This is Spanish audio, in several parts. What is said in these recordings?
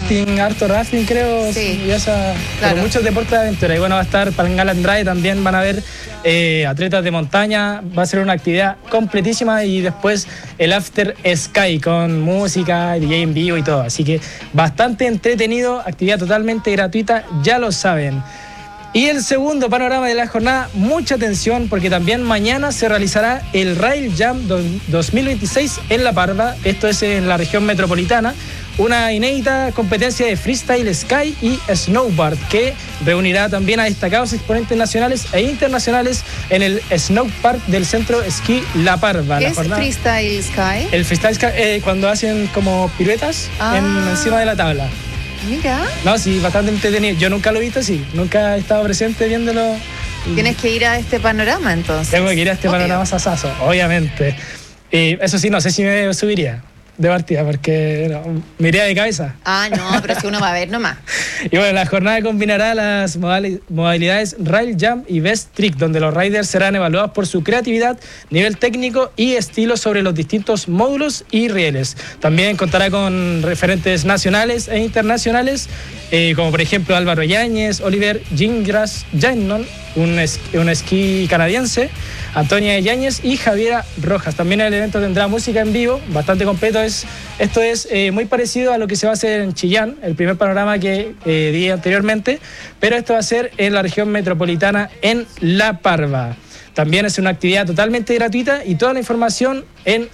harto rafting creo, sí. Y claro. Muchos deportes de aventura. Y bueno, va a estar Palangala Andrade, también van a haber atletas de montaña, va a ser una actividad completísima y después el After Sky con música, DJ en vivo y todo. Así que bastante entretenido, actividad totalmente gratuita, ya lo saben. Y el segundo panorama de la jornada, mucha atención porque también mañana se realizará el Rail Jam 2026 en La Parva, esto es en la región metropolitana, una inédita competencia de freestyle sky y snowboard que reunirá también a destacados exponentes nacionales e internacionales en el Snow Park del Centro Esquí La Parva. ¿Qué es freestyle sky? El freestyle sky cuando hacen como piruetas encima de la tabla. Mira. No, sí, bastante entretenido. Yo nunca lo he visto así, nunca he estado presente viéndolo. Tienes que ir a este panorama entonces. Tengo que ir a este panorama sasazo, obviamente. Eso sí, no sé si me subiría de partida porque no, me iría de cabeza. No, pero si uno va a ver nomás. Y bueno, la jornada combinará las modalidades Rail Jump y Best Trick, donde los riders serán evaluados por su creatividad, nivel técnico y estilo sobre los distintos módulos y rieles. También contará con referentes nacionales e internacionales, como por ejemplo Álvaro Yáñez, Oliver Gingras Jannon, un esquí canadiense, Antonia Yáñez y Javiera Rojas. También el evento tendrá música en vivo, bastante completo. Esto es muy parecido a lo que se va a hacer en Chillán, el primer panorama que di anteriormente, pero esto va a ser en la región metropolitana en La Parva. También es una actividad totalmente gratuita y toda la información en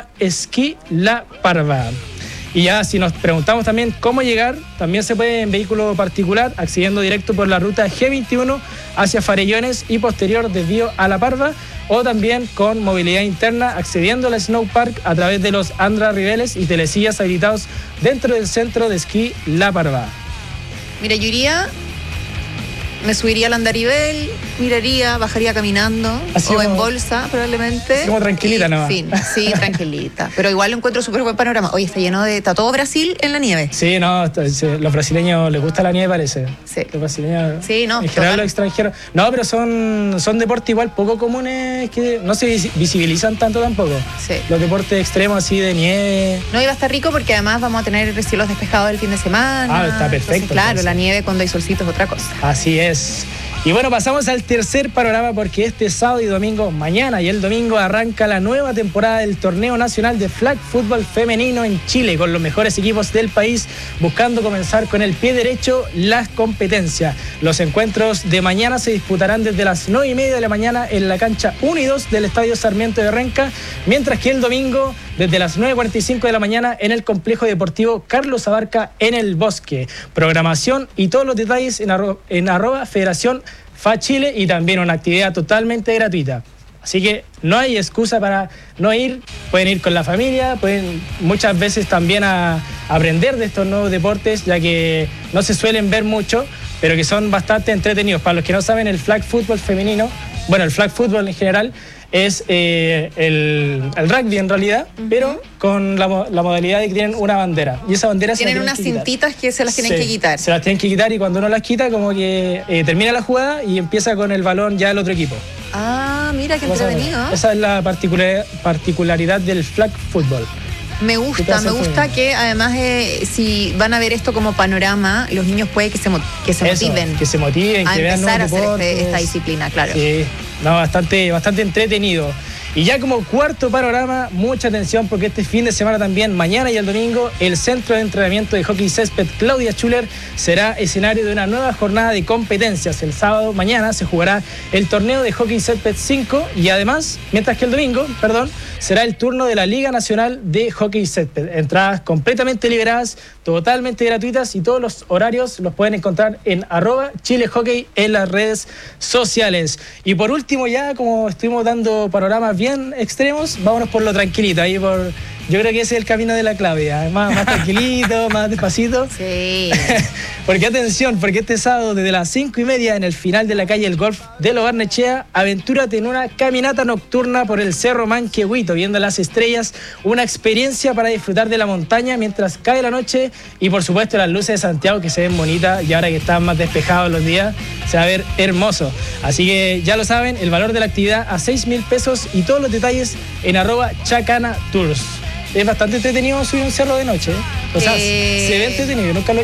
@esquilaparva. Y ya si nos preguntamos también cómo llegar, también se puede en vehículo particular, accediendo directo por la ruta G21 hacia Farellones y posterior desvío a La Parva, o también con movilidad interna accediendo al Snow Park a través de los Andra Ribeles y telesillas habilitados dentro del centro de esquí La Parva. Mira, yo iría, me subiría al andarivel, miraría, bajaría caminando así o en bolsa probablemente. Como tranquilita nomás. Fin, sí, tranquilita. Pero igual lo encuentro súper buen panorama. Oye, está todo Brasil en la nieve. Sí, no, los brasileños les gusta la nieve parece. Sí. Los brasileños, sí, no, en general los extranjeros. No, pero son deportes igual poco comunes que no se visibilizan tanto tampoco. Sí. Los deportes extremos así de nieve. No, y va a estar rico porque además vamos a tener cielos despejados el fin de semana. Está perfecto. Entonces, claro, la nieve cuando hay solcito es otra cosa. Así es. Y bueno, pasamos al tercer panorama porque este sábado y domingo, mañana y el domingo, arranca la nueva temporada del Torneo Nacional de Flag Fútbol Femenino en Chile, con los mejores equipos del país, buscando comenzar con el pie derecho las competencias. Los encuentros de mañana se disputarán desde las 9:30 de la mañana en la cancha 1 y 2 del Estadio Sarmiento de Renca, mientras que el domingo desde las 9:45 de la mañana en el complejo deportivo Carlos Abarca en el Bosque. Programación y todos los detalles en @Federación FA Chile, y también una actividad totalmente gratuita. Así que no hay excusa para no ir, pueden ir con la familia, pueden muchas veces también a aprender de estos nuevos deportes, ya que no se suelen ver mucho, pero que son bastante entretenidos. Para los que no saben, el flag fútbol femenino, bueno, el flag fútbol en general, es el rugby en realidad, pero con la modalidad de que tienen una bandera. Y esa bandera tienen unas cintitas que se las tienen que quitar. Se las tienen que quitar y cuando uno las quita, como que termina la jugada y empieza con el balón ya el otro equipo. Mira qué entretenido. Esa es la particularidad del flag fútbol. Me gusta que además si van a ver esto como panorama, los niños puede que se motiven. Que se motiven, a que vean empezar a hacer deportes. esta disciplina, claro. Sí, no, bastante entretenido. Y ya como cuarto panorama, mucha atención porque este fin de semana también, mañana y el domingo, el Centro de Entrenamiento de Hockey Césped Claudia Schuller será escenario de una nueva jornada de competencias. El sábado, mañana, se jugará el torneo de Hockey Césped 5 y además, mientras que el domingo, será el turno de la Liga Nacional de Hockey Césped. Entradas completamente liberadas, totalmente gratuitas y todos los horarios los pueden encontrar en @ChileHockey en las redes sociales. Y por último, ya como estuvimos dando panoramas bien extremos, vámonos por lo tranquilito, yo creo que ese es el camino de la Claudia, más tranquilito, más despacito. Sí. Porque atención, porque este sábado desde las 5:30 en el final de la calle El Golf de Lo Barnechea, aventúrate en una caminata nocturna por el Cerro Manquehuito, viendo las estrellas, una experiencia para disfrutar de la montaña mientras cae la noche y por supuesto las luces de Santiago que se ven bonitas y ahora que están más despejados los días, se va a ver hermoso. Así que ya lo saben, el valor de la actividad a 6.000 pesos y todos los detalles en @Chacana Tours. Es bastante entretenido subir un cerro de noche. O sea, se ve entretenido, nunca lo